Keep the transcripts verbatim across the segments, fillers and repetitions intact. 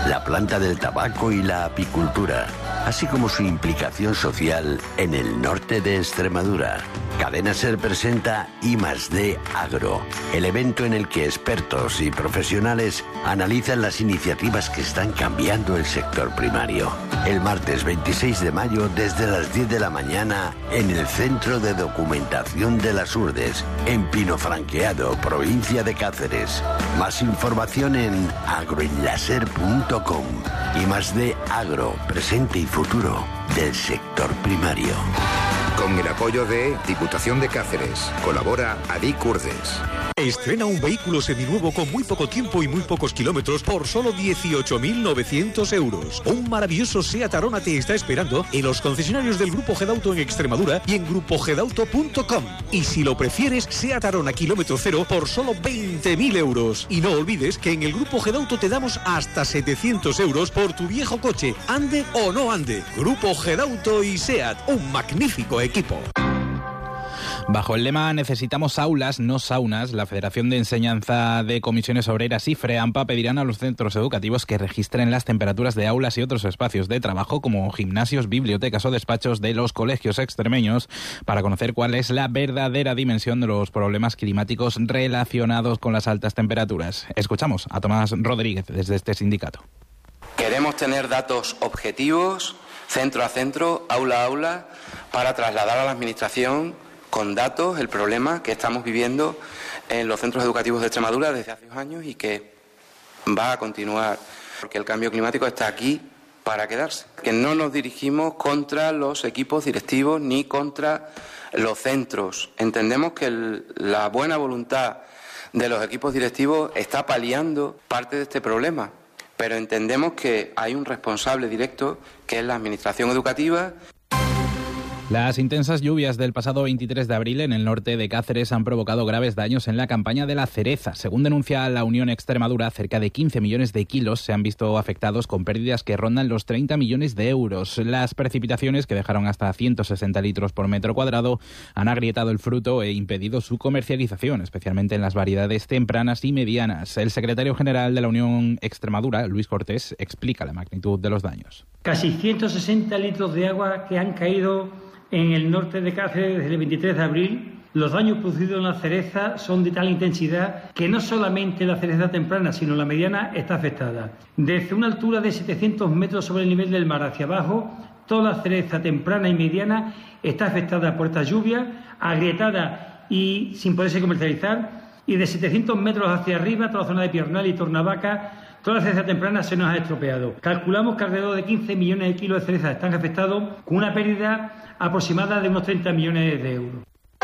la planta del tabaco y la apicultura, así como su implicación social en el norte de Extremadura. Cadena SER presenta I más D Agro, el evento en el que expertos y profesionales analizan las iniciativas que están cambiando el sector primario. El martes veintiséis de mayo desde las diez de la mañana en el Centro de Documentación de las Urdes, en Pinofranqueado, provincia de Cáceres. Más información en agroenlaser punto com. I más D Agro, presente y futuro del sector primario. Con el apoyo de Diputación de Cáceres. Colabora Adic Urdes. Estrena un vehículo seminuevo con muy poco tiempo y muy pocos kilómetros por solo dieciocho mil novecientos euros. Un maravilloso SEAT Arona te está esperando en los concesionarios del Grupo Gedauto en Extremadura y en grupo gedauto punto com. Y si lo prefieres, SEAT Arona kilómetro cero por solo veinte mil euros. Y no olvides que en el Grupo Gedauto te damos hasta setecientos euros por tu viejo coche, ande o no ande. Grupo Gedauto y SEAT, un magnífico equipo. Bajo el lema Necesitamos aulas, no saunas, la Federación de Enseñanza de Comisiones Obreras y FREAMPA pedirán a los centros educativos que registren las temperaturas de aulas y otros espacios de trabajo como gimnasios, bibliotecas o despachos de los colegios extremeños para conocer cuál es la verdadera dimensión de los problemas climáticos relacionados con las altas temperaturas. Escuchamos a Tomás Rodríguez desde este sindicato. Queremos tener datos objetivos, centro a centro, aula a aula, para trasladar a la Administración con datos el problema que estamos viviendo en los centros educativos de Extremadura desde hace años y que va a continuar, porque el cambio climático está aquí para quedarse. Que no nos dirigimos contra los equipos directivos ni contra los centros. Entendemos que el, la buena voluntad de los equipos directivos está paliando parte de este problema, pero entendemos que hay un responsable directo que es la Administración educativa. Las intensas lluvias del pasado veintitrés de abril en el norte de Cáceres han provocado graves daños en la campaña de la cereza. Según denuncia la Unión Extremadura, cerca de quince millones de kilos se han visto afectados con pérdidas que rondan los treinta millones de euros. Las precipitaciones, que dejaron hasta ciento sesenta litros por metro cuadrado, han agrietado el fruto e impedido su comercialización, especialmente en las variedades tempranas y medianas. El secretario general de la Unión Extremadura, Luis Cortés, explica la magnitud de los daños. Casi ciento sesenta litros de agua que han caído en el norte de Cáceres desde el veintitrés de abril. Los daños producidos en la cereza son de tal intensidad que no solamente la cereza temprana, sino la mediana está afectada. Desde una altura de setecientos metros sobre el nivel del mar hacia abajo, toda la cereza temprana y mediana está afectada por esta lluvia, agrietada y sin poderse comercializar. Y de setecientos metros hacia arriba, toda la zona de Piornal y Tornavaca, toda la cereza temprana se nos ha estropeado. Calculamos que alrededor de quince millones de kilos de cereza están afectados, con una pérdida aproximada de unos treinta millones de euros.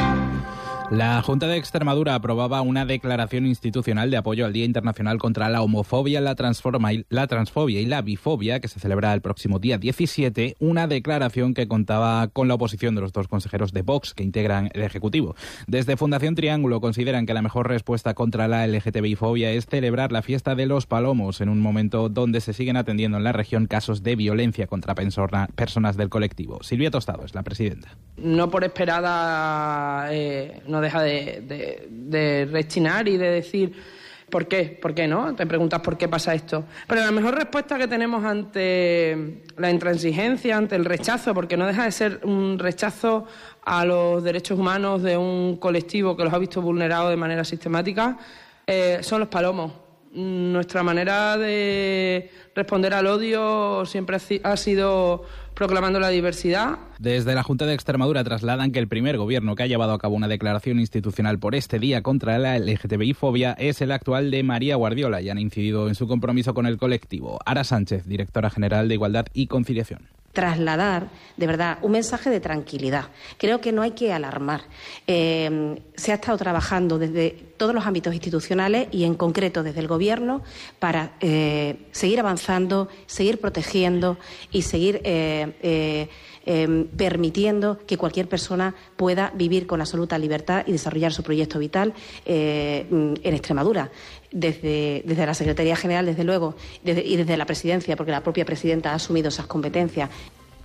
La Junta de Extremadura aprobaba una declaración institucional de apoyo al Día Internacional contra la Homofobia, la, transforma y, la Transfobia y la Bifobia, que se celebra el próximo día diecisiete, una declaración que contaba con la oposición de los dos consejeros de Vox que integran el Ejecutivo. Desde Fundación Triángulo consideran que la mejor respuesta contra la L G T B I fobia es celebrar la fiesta de los palomos en un momento donde se siguen atendiendo en la región casos de violencia contra persona, personas del colectivo. Silvia Tostado es la presidenta. No por esperada eh, no deja de, de, de rechinar y de decir ¿por qué? ¿Por qué no? Te preguntas por qué pasa esto. Pero la mejor respuesta que tenemos ante la intransigencia, ante el rechazo, porque no deja de ser un rechazo a los derechos humanos de un colectivo que los ha visto vulnerados de manera sistemática, eh, son los palomos. Nuestra manera de responder al odio siempre ha sido proclamando la diversidad. Desde la Junta de Extremadura trasladan que el primer gobierno que ha llevado a cabo una declaración institucional por este día contra la L G T B I fobia es el actual de María Guardiola y han incidido en su compromiso con el colectivo. Ara Sánchez, directora general de Igualdad y Conciliación. Trasladar, de verdad, un mensaje de tranquilidad. Creo que no hay que alarmar. Eh, se ha estado trabajando desde todos los ámbitos institucionales y, en concreto, desde el Gobierno para eh, seguir avanzando, seguir protegiendo y seguir eh, eh, eh, permitiendo que cualquier persona pueda vivir con absoluta libertad y desarrollar su proyecto vital eh, en Extremadura. Desde, desde la Secretaría General, desde luego, desde, y desde la Presidencia, porque la propia Presidenta ha asumido esas competencias.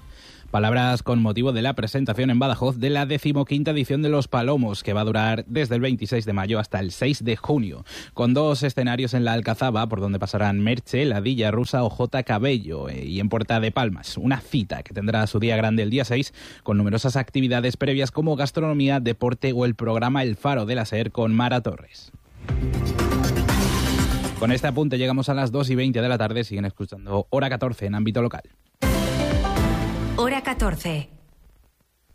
Palabras con motivo de la presentación en Badajoz de la decimoquinta edición de Los Palomos, que va a durar desde el veintiséis de mayo hasta el seis de junio, con dos escenarios en la Alcazaba, por donde pasarán Merche, Ladilla Rusa o J. Cabello, eh, y en Puerta de Palmas. Una cita que tendrá su día grande el día seis, con numerosas actividades previas como gastronomía, deporte o el programa El Faro de la SER con Mara Torres. Con este apunte llegamos a las dos y veinte de la tarde. Siguen escuchando Hora catorce en ámbito local. Hora catorce.